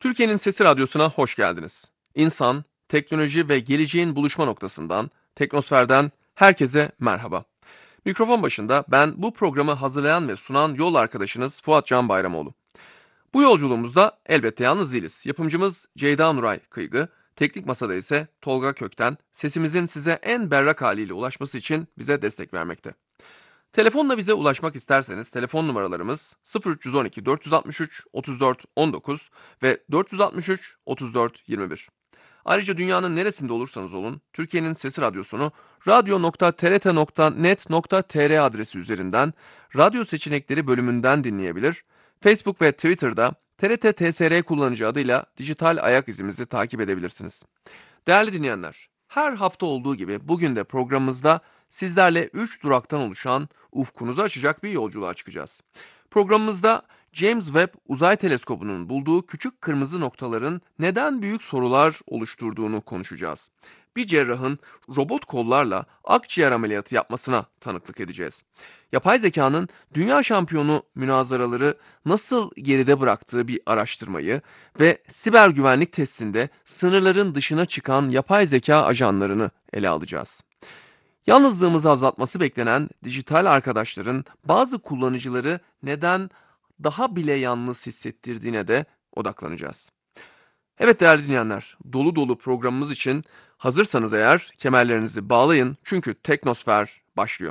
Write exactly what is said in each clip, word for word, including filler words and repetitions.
Türkiye'nin Sesi Radyosu'na hoş geldiniz. İnsan, teknoloji ve geleceğin buluşma noktasından, Teknosfer'den herkese merhaba. Mikrofon başında ben bu programı hazırlayan ve sunan yol arkadaşınız Fuat Can Bayramoğlu. Bu yolculuğumuzda elbette yalnız değiliz. Yapımcımız Ceyda Nuray Kıygı, teknik masada ise Tolga Kökten, sesimizin size en berrak haliyle ulaşması için bize destek vermekte. Telefonla bize ulaşmak isterseniz telefon numaralarımız sıfır üç on iki dört altı üç otuz dört on dokuz ve dört altı üç otuz dört yirmi bir. Ayrıca dünyanın neresinde olursanız olun Türkiye'nin Sesi Radyosu'nu radyo nokta t r t nokta net nokta t r adresi üzerinden radyo seçenekleri bölümünden dinleyebilir. Facebook ve Twitter'da T R T T S R kullanıcı adıyla dijital ayak izimizi takip edebilirsiniz. Değerli dinleyenler, her hafta olduğu gibi bugün de programımızda sizlerle üç duraktan oluşan ufkunuzu açacak bir yolculuğa çıkacağız. Programımızda James Webb Uzay Teleskobu'nun bulduğu küçük kırmızı noktaların neden büyük sorular oluşturduğunu konuşacağız. Bir cerrahın robot kollarla akciğer ameliyatı yapmasına tanıklık edeceğiz. Yapay zekanın dünya şampiyonu münazaraları nasıl geride bıraktığı bir araştırmayı ve siber güvenlik testinde sınırların dışına çıkan yapay zeka ajanlarını ele alacağız. Yalnızlığımızı azaltması beklenen dijital arkadaşların bazı kullanıcıları neden daha bile yalnız hissettirdiğine de odaklanacağız. Evet değerli dinleyenler, dolu dolu programımız için hazırsanız eğer kemerlerinizi bağlayın çünkü Teknosfer başlıyor.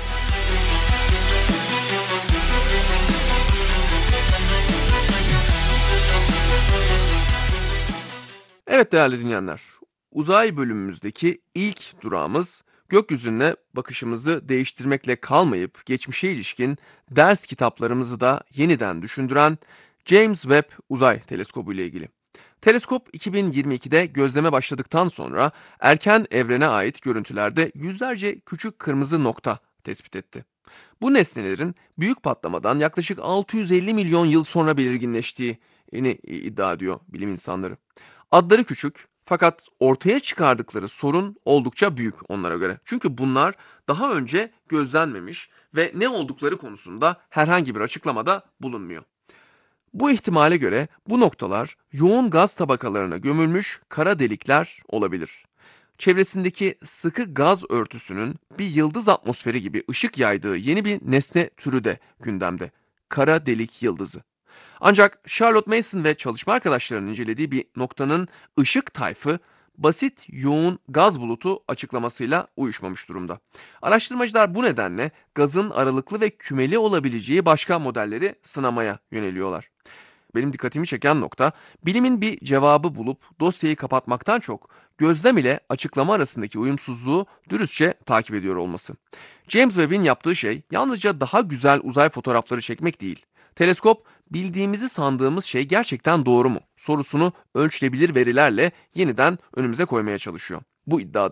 Evet değerli dinleyenler, uzay bölümümüzdeki ilk durağımız gökyüzüne bakışımızı değiştirmekle kalmayıp geçmişe ilişkin ders kitaplarımızı da yeniden düşündüren James Webb Uzay Teleskobu ile ilgili. Teleskop iki bin yirmi ikide gözleme başladıktan sonra erken evrene ait görüntülerde yüzlerce küçük kırmızı nokta tespit etti. Bu nesnelerin büyük patlamadan yaklaşık altı yüz elli milyon yıl sonra belirginleştiğini iddia ediyor bilim insanları. Adları küçük fakat ortaya çıkardıkları sorun oldukça büyük onlara göre. Çünkü bunlar daha önce gözlenmemiş ve ne oldukları konusunda herhangi bir açıklamada bulunmuyor. Bu ihtimale göre bu noktalar yoğun gaz tabakalarına gömülmüş kara delikler olabilir. Çevresindeki sıkı gaz örtüsünün bir yıldız atmosferi gibi ışık yaydığı yeni bir nesne türü de gündemde. Kara delik yıldızı. Ancak Charlotte Mason ve çalışma arkadaşlarının incelediği bir noktanın ışık tayfı basit yoğun gaz bulutu açıklamasıyla uyuşmamış durumda. Araştırmacılar bu nedenle gazın aralıklı ve kümeli olabileceği başka modelleri sınamaya yöneliyorlar. Benim dikkatimi çeken nokta, bilimin bir cevabı bulup dosyayı kapatmaktan çok gözlem ile açıklama arasındaki uyumsuzluğu dürüstçe takip ediyor olması. James Webb'in yaptığı şey yalnızca daha güzel uzay fotoğrafları çekmek değil. Teleskop, bildiğimizi sandığımız şey gerçekten doğru mu sorusunu ölçülebilir verilerle yeniden önümüze koymaya çalışıyor. Bu iddia